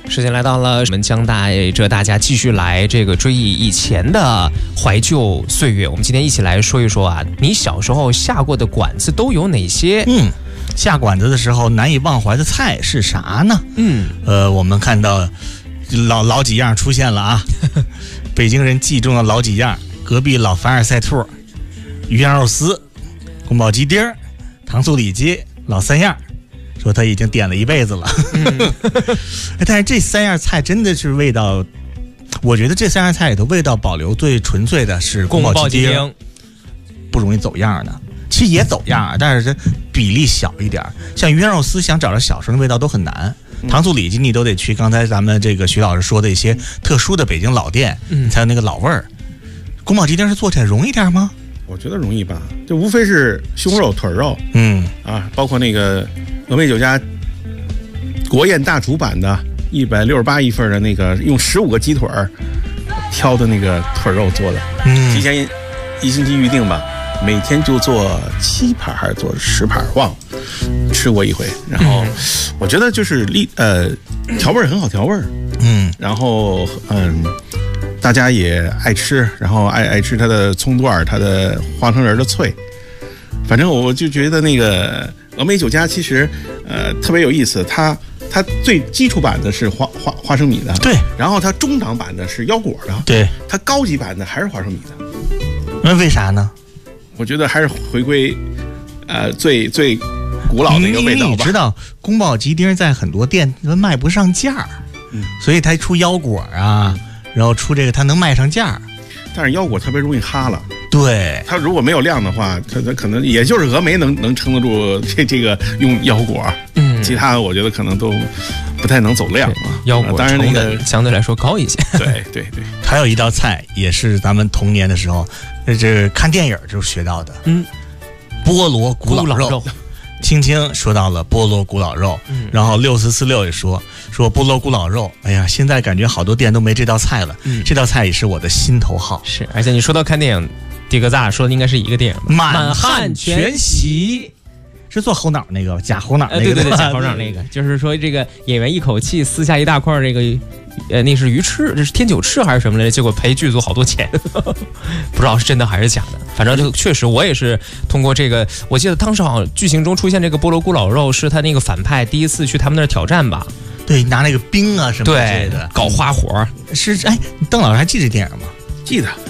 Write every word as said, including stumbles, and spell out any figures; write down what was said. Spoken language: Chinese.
时间来到了，我们将带着大家继续来这个追忆以前的怀旧岁月。我们今天一起来说一说啊，你小时候下过的馆子都有哪些？ 嗯，下馆子的时候难以忘怀的菜是啥呢？嗯，呃，我们看到老老几样出现了啊，北京人记中的老几样：隔壁老凡尔赛兔、鱼香肉丝、宫保鸡丁、糖醋里脊，老三样。说他已经点了一辈子了，嗯、但是这三样菜真的是味道，我觉得这三样菜里头味道保留最纯粹的是宫保鸡丁，不容易走样的。其实也走样，但是比例小一点。像鱼香肉丝，想找着小时候的味道都很难。糖醋里脊你都得去刚才咱们这个徐老师说的一些特殊的北京老店，嗯、才有那个老味儿。宫保鸡丁是做起来容易点吗？ 我觉得容易吧，就无非是胸肉、腿肉， 嗯啊，包括那个峨眉酒家国宴大厨版的一百六十八一份的那个，用十五个鸡腿挑的那个腿肉做的，嗯，提前一星期预定吧，每天就做七盘还是做十盘，忘了，吃过一回。然后我觉得就是力呃调味很好调味，嗯，然后嗯。大家也爱吃，然后爱爱吃它的葱段，它的花生仁的脆。反正我就觉得那个峨眉酒家其实呃特别有意思，它它最基础版的是花花花生米的， 对， 然后它中档版的是腰果的， 对， 它高级版的还是花生米的。 那为啥呢？ 我觉得还是回归呃最最古老的一个味道吧。 你知道宫保鸡丁在很多店卖不上价，嗯，所以它出腰果啊。然后出这个它能卖上价， 但是腰果特别容易哈了。 对， 它如果没有量的话，它它可能也就是峨眉能能撑得住这这个用腰果，嗯，其他我觉得可能都不太能走量啊。 腰果当然那个相对来说高一些。 对对对， 还有一道菜也是咱们童年的时候，这看电影就学到的，嗯，菠萝古老肉。青青说到了菠萝古老肉，嗯、然后六四四六也说说菠萝古老肉。哎呀，现在感觉好多店都没这道菜了。嗯、这道菜也是我的心头好。 是，而且你说到看电影，迪哥咱俩说的应该是一个电影吧？ 满汉全席是做猴脑那个假猴脑那个， 对对对，假猴脑那个，就是说这个演员一口气撕下一大块这个。呃，那是鱼翅，这是天九翅还是什么来着？结果赔剧组好多钱，不知道是真的还是假的。反正就确实，我也是通过这个，我记得当时好像剧情中出现这个菠萝古老肉，是他那个反派第一次去他们那儿挑战吧？ 对，拿那个冰啊什么之类的， 搞花火。 是哎，邓老师还记得这电影吗？ 记得，